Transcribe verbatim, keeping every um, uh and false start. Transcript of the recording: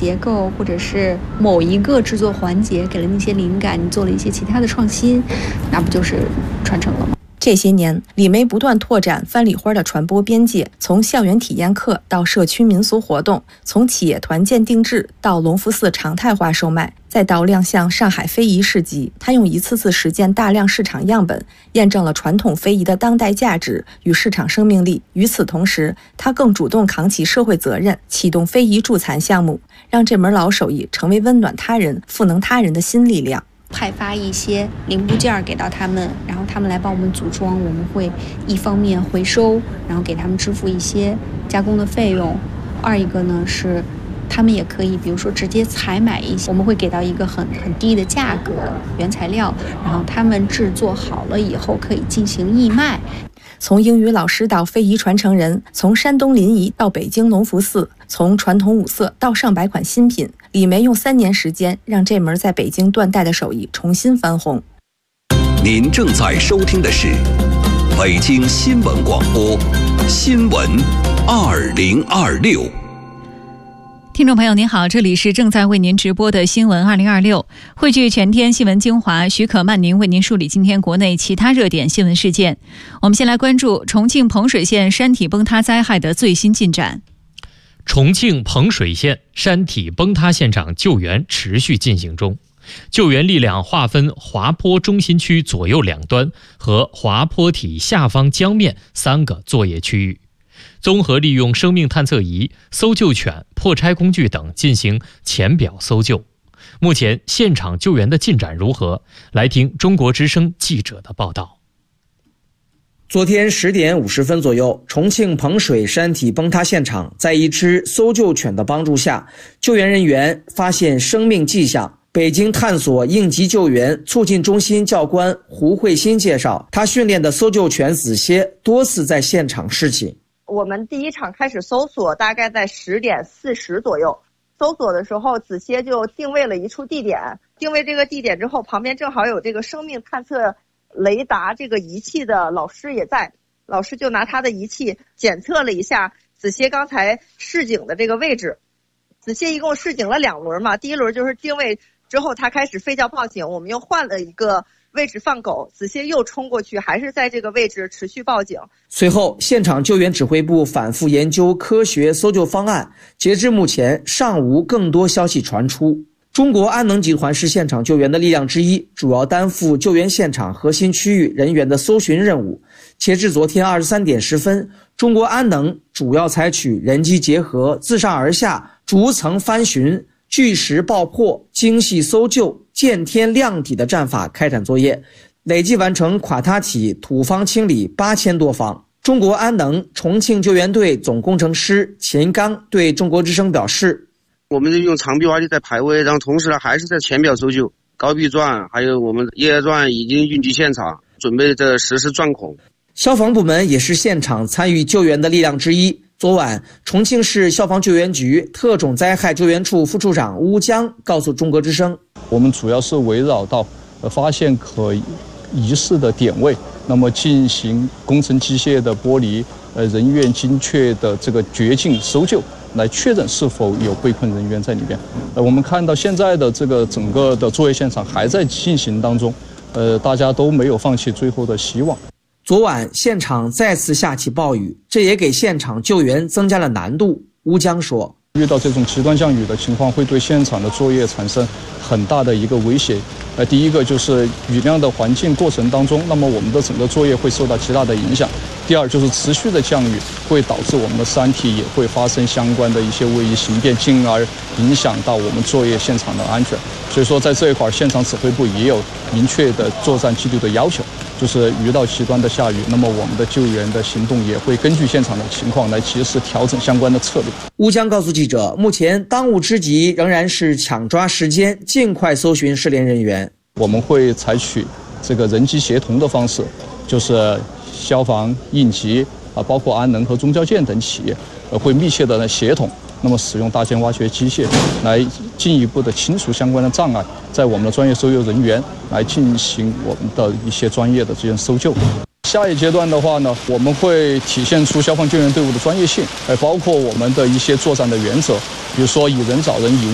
结构，或者是某一个制作环节给了你一些灵感，你做了一些其他的创新，那不就是传承了吗？ 这些年，李梅不断拓展番礼花的传播边界，从校园体验课到社区民俗活动，从企业团建定制到隆福寺常态化售卖，再到亮相上海非遗市集。他用一次次实践大量市场样本，验证了传统非遗的当代价值与市场生命力。与此同时，他更主动扛起社会责任，启动非遗助残项目，让这门老手艺成为温暖他人、赋能他人的新力量。 派发一些零部件给到他们，然后他们来帮我们组装，我们会一方面回收，然后给他们支付一些加工的费用。二一个呢是他们也可以比如说直接采买一些，我们会给到一个很很低的价格原材料，然后他们制作好了以后可以进行义卖。 从英语老师到非遗传承人，从山东临沂到北京隆福寺，从传统五色到上百款新品，李梅用三年时间让这门在北京断代的手艺重新翻红。 您正在收听的是北京新闻广播新闻二零二六。 听众朋友您好，这里是正在为您直播的新闻二零二六，汇聚全天新闻精华，许可曼宁为您梳理今天国内其他热点新闻事件。我们先来关注重庆彭水县山体崩塌灾害的最新进展。 重庆彭水县山体崩塌现场救援持续进行中，救援力量划分滑坡中心区左右两端和滑坡体下方江面三个作业区域，综合利用生命探测仪、搜救犬、破拆工具等进行浅表搜救。目前现场救援的进展如何？来听中国之声记者的报道。 昨天十点五十分左右，重庆彭水山体崩塌现场，在一只搜救犬的帮助下，救援人员发现生命迹象。北京探索应急救援促进中心教官胡慧欣介绍，他训练的搜救犬子歇多次在现场示警。 我们第一场开始搜索，大概在十点四十左右。搜索的时候，子歇就定位了一处地点。定位这个地点之后，旁边正好有这个生命探测雷达这个仪器的老师也在。老师就拿他的仪器检测了一下子歇刚才示警的这个位置。子歇一共示警了两轮嘛，第一轮就是定位之后，他开始吠叫报警，我们又换了一个位置放狗，子歇又冲过去，还是在这个位置持续报警。 随后，现场救援指挥部反复研究科学搜救方案，截至目前尚无更多消息传出。中国安能集团是现场救援的力量之一，主要担负救援现场核心区域人员的搜寻任务。截至昨天二十三点十分，中国安能主要采取人机结合、自上而下、逐层翻寻、据实爆破、精细搜救、见天亮体的战法开展作业，累计完成垮塌体土方清理八千多方。中国安能重庆救援队总工程师秦刚对中国之声表示， 我们用长臂挖地在排位，然后同时呢还是在浅表搜救，高臂钻还有我们液压钻已经运抵现场，准备着实施钻孔。 消防部门也是现场参与救援的力量之一。昨晚，重庆市消防救援局特种灾害救援处副处长乌江告诉中国之声， 我们主要是围绕到发现可疑似的点位，那么进行工程机械的剥离，呃，人员精确的这个掘进搜救，来确认是否有被困人员在里边。呃，我们看到现在的这个整个的作业现场还在进行当中，呃，大家都没有放弃最后的希望。 昨晚现场再次下起暴雨，这也给现场救援增加了难度。乌江说， 遇到这种极端降雨的情况，会对现场的作业产生很大的一个威胁。呃，第一个就是雨量的环境过程当中，那么我们的整个作业会受到极大的影响。第二就是持续的降雨会导致我们的山体也会发生相关的一些位移形变，进而影响到我们作业现场的安全。所以说在这一块，现场指挥部也有明确的作战纪律的要求，就是遇到极端的下雨，那么我们的救援的行动也会根据现场的情况来及时调整相关的策略。 乌江告诉记者，目前当务之急仍然是抢抓时间，尽快搜寻失联人员。 我们会采取这个人机协同的方式，就是消防、应急啊，包括安能和中交建等企业，呃，会密切的来协同，那么使用大件挖掘机械来进一步的清除相关的障碍，在我们的专业搜救人员来进行我们的一些专业的这些搜救。下一阶段的话呢，我们会体现出消防救援队伍的专业性，呃，包括我们的一些作战的原则，比如说以人找人，以